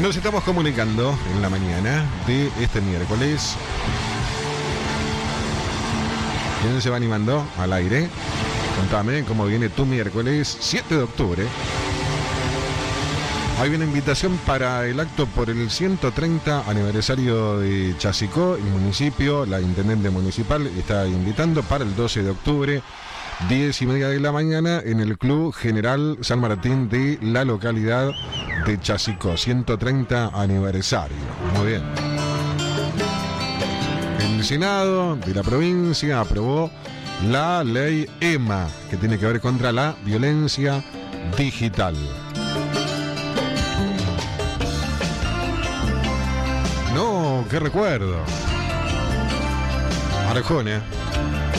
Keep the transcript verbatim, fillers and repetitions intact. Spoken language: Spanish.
Nos estamos comunicando en la mañana de este miércoles. ¿Quién se va animando al aire? Contame cómo viene tu miércoles siete de octubre. Hay una invitación para el acto por el ciento treinta aniversario de Chasicó. El municipio, la intendente municipal está invitando para el doce de octubre, diez y media de la mañana, en el Club General San Martín de la localidad de Chasicó. ciento treinta aniversario. Muy bien. El Senado de la provincia aprobó la ley E M A, que tiene que ver contra la violencia digital. No, qué recuerdo. Arjona.